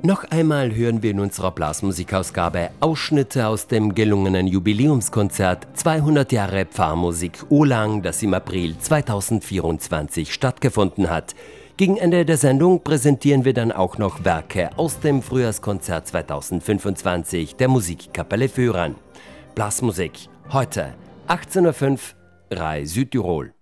Noch einmal hören wir in unserer Blasmusikausgabe Ausschnitte aus dem gelungenen Jubiläumskonzert 200 Jahre Pfarrmusik Ohlang, das im April 2024 stattgefunden hat. Gegen Ende der Sendung präsentieren wir dann auch noch Werke aus dem Frühjahrskonzert 2025 der Musikkapelle Föhren. Blasmusik, heute 18:05 Uhr, Rai Südtirol.